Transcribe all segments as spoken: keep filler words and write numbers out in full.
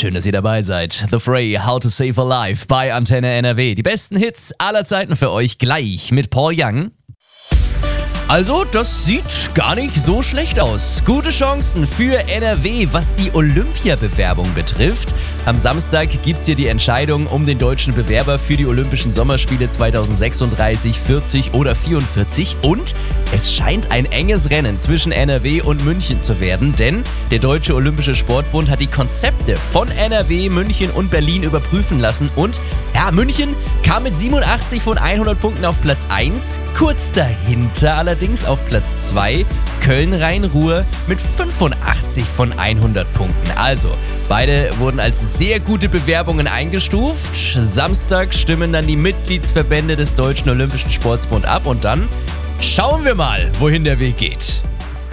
Schön, dass ihr dabei seid. The Fray, How to Save a Life bei Antenne N R W. Die besten Hits aller Zeiten für euch gleich mit Paul Young. Also, das sieht gar nicht so schlecht aus. Gute Chancen für N R W, was die Olympiabewerbung betrifft. Am Samstag gibt es hier die Entscheidung um den deutschen Bewerber für die Olympischen Sommerspiele zweitausendsechsunddreißig, vierzig oder vierundvierzig. Und es scheint ein enges Rennen zwischen N R W und München zu werden, denn der Deutsche Olympische Sportbund hat die Konzepte von N R W, München und Berlin überprüfen lassen. Und ja, München kam mit siebenundachtzig von hundert Punkten auf Platz eins, kurz dahinter allerdings auf Platz zwei Köln-Rhein-Ruhr mit fünfundachtzig von hundert Punkten. Also, beide wurden als sehr gute Bewerbungen eingestuft. Samstag stimmen dann die Mitgliedsverbände des Deutschen Olympischen Sportbund ab und dann schauen wir mal, wohin der Weg geht.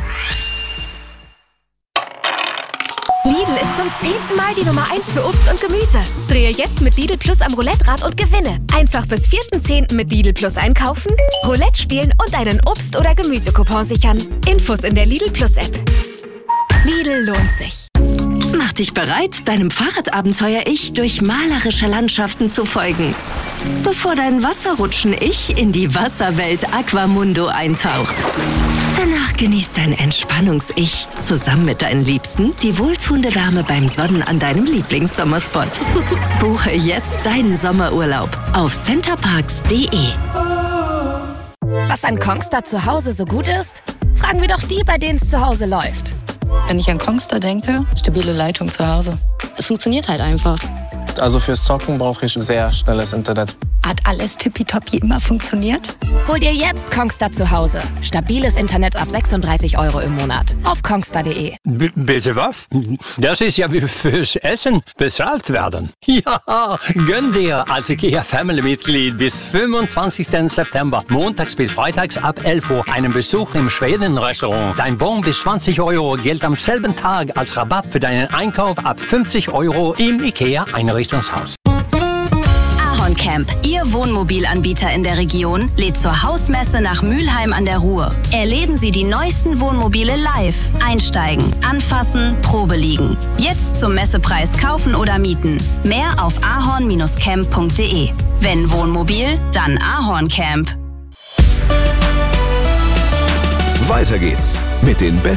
Lidl ist zum zehnten Mal die Nummer eins für Obst und Gemüse. Drehe jetzt mit Lidl Plus am Roulette-Rad und gewinne. Einfach bis vierten zehnten mit Lidl Plus einkaufen, Roulette spielen und einen Obst- oder Gemüsecoupon sichern. Infos in der Lidl Plus App. Lidl lohnt sich. Mach dich bereit, deinem Fahrradabenteuer-Ich durch malerische Landschaften zu folgen. Bevor dein Wasserrutschen-Ich in die Wasserwelt Aquamundo eintaucht. Danach genießt dein Entspannungs-Ich zusammen mit deinen Liebsten die wohltuende Wärme beim Sonnen an deinem Lieblingssommerspot. Buche jetzt deinen Sommerurlaub auf centerparks punkt de. Was an Kongstar zu Hause so gut ist? Fragen wir doch die, bei denen es zu Hause läuft. Wenn ich an Kongstar denke, stabile Leitung zu Hause. Es funktioniert halt einfach. Also fürs Zocken brauche ich sehr schnelles Internet. Hat alles tippitoppi immer funktioniert? Hol dir jetzt Kongstar zu Hause. Stabiles Internet ab sechsunddreißig Euro im Monat. Auf kongstar punkt de. B- bitte was? Das ist ja wie fürs Essen bezahlt werden. Ja, gönn dir als IKEA Family-Mitglied bis fünfundzwanzigsten September, montags bis freitags ab elf Uhr, einen Besuch im Schweden-Restaurant. Dein Bon bis zwanzig Euro gilt am selben Tag als Rabatt für deinen Einkauf ab fünfzig Euro im IKEA-Einrichtungshaus. Camp, Ihr Wohnmobilanbieter in der Region, lädt zur Hausmesse nach Mülheim an der Ruhr. Erleben Sie die neuesten Wohnmobile live. Einsteigen, anfassen, Probe liegen. Jetzt zum Messepreis kaufen oder mieten. Mehr auf ahorn Bindestrich camp punkt de. Wenn Wohnmobil, dann Ahorn Camp. Weiter geht's mit den besten